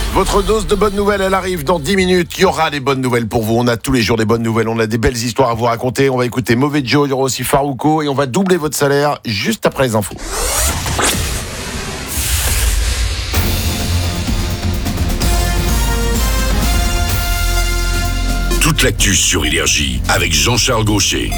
Votre dose de bonnes nouvelles, elle arrive dans 10 minutes. Il y aura des bonnes nouvelles pour vous. On a tous les jours des bonnes nouvelles. On a des belles histoires à vous raconter. On va écouter Mauvais Joe, il y aura aussi Farouko et on va doubler votre salaire juste après les infos. Toute l'actu sur Énergie avec Jean-Charles Gaucher.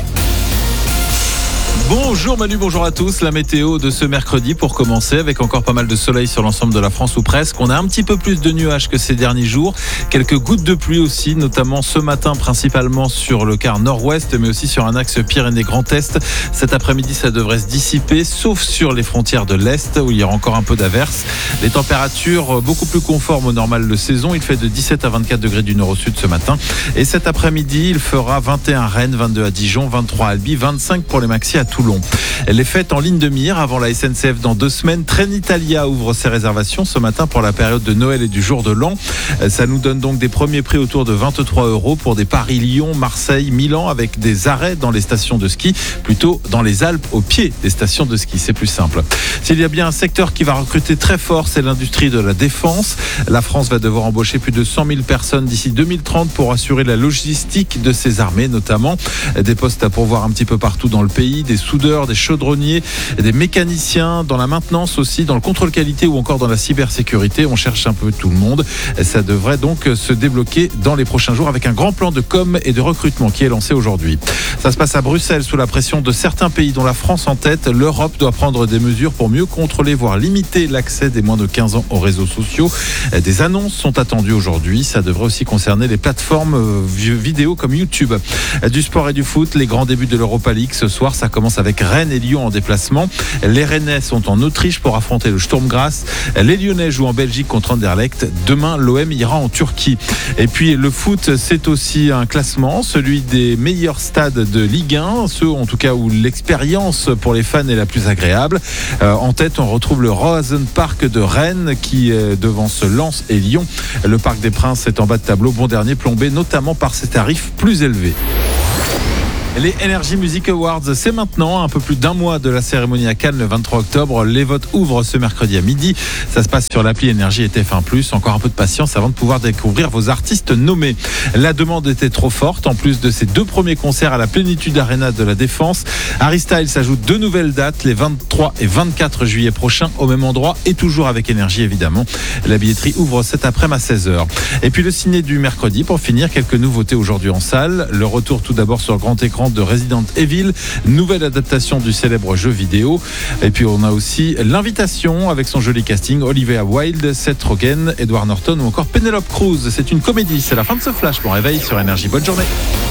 Bonjour Manu, bonjour à tous. La météo de ce mercredi pour commencer avec encore pas mal de soleil sur l'ensemble de la France ou presque. On a un petit peu plus de nuages que ces derniers jours. Quelques gouttes de pluie aussi, notamment ce matin principalement sur le quart nord-ouest mais aussi sur un axe Pyrénées-Grand Est. Cet après-midi ça devrait se dissiper sauf sur les frontières de l'Est où il y aura encore un peu d'averse. Les températures beaucoup plus conformes au normal de saison. Il fait de 17 à 24 degrés du nord au sud ce matin. Et cet après-midi il fera 21 à Rennes, 22 à Dijon, 23 à Albi, 25 pour les maxi à Toulon. Les fêtes en ligne de mire avant la SNCF dans 2 semaines. Trenitalia ouvre ses réservations ce matin pour la période de Noël et du jour de l'an. Ça nous donne donc des premiers prix autour de 23 € pour des Paris-Lyon, Marseille, Milan avec des arrêts dans les stations de ski, plutôt dans les Alpes au pied des stations de ski. C'est plus simple. S'il y a bien un secteur qui va recruter très fort, c'est l'industrie de la défense. La France va devoir embaucher plus de 100 000 personnes d'ici 2030 pour assurer la logistique de ses armées, notamment des postes à pourvoir un petit peu partout dans le pays, des soudeurs, des chaudronniers, des mécaniciens, dans la maintenance aussi, dans le contrôle qualité ou encore dans la cybersécurité. On cherche un peu tout le monde. Ça devrait donc se débloquer dans les prochains jours avec un grand plan de com et de recrutement qui est lancé aujourd'hui. Ça se passe à Bruxelles sous la pression de certains pays dont la France en tête. L'Europe doit prendre des mesures pour mieux contrôler, voire limiter l'accès des moins de 15 ans aux réseaux sociaux. Des annonces sont attendues aujourd'hui. Ça devrait aussi concerner les plateformes vidéo comme YouTube. Du sport et du foot, les grands débuts de l'Europa League ce soir, ça commence avec Rennes et Lyon en déplacement. Les Rennais sont en Autriche pour affronter le Sturm Graz. Les Lyonnais jouent en Belgique contre Anderlecht. Demain, l'OM ira en Turquie. Et puis le foot, c'est aussi un classement, celui des meilleurs stades de Ligue 1, ceux en tout cas où l'expérience pour les fans est la plus agréable. En tête, on retrouve le Roazen Park de Rennes qui devance Lens et Lyon. Le Parc des Princes est en bas de tableau, bon dernier, plombé notamment par ses tarifs plus élevés. Les Energy Music Awards, c'est maintenant, un peu plus d'un mois de la cérémonie à Cannes le 23 octobre. Les votes ouvrent ce mercredi à midi. Ça se passe sur l'appli Énergie et TF1+. Encore un peu de patience avant de pouvoir découvrir vos artistes nommés. La demande était trop forte. En plus de ces 2 premiers concerts à la Plénitude Arena de la Défense, Harry Styles s'ajoute 2 nouvelles dates, les 23 et 24 juillet prochains, au même endroit et toujours avec Énergie évidemment. La billetterie ouvre cet après-midi à 16h. Et puis le ciné du mercredi pour finir, quelques nouveautés aujourd'hui en salle. Le retour tout d'abord sur grand écran de Resident Evil, nouvelle adaptation du célèbre jeu vidéo. Et puis on a aussi L'Invitation avec son joli casting, Olivia Wilde, Seth Rogen, Edward Norton ou encore Penelope Cruz. C'est une comédie, c'est la fin de ce flash. Bon réveil sur Énergie, bonne journée.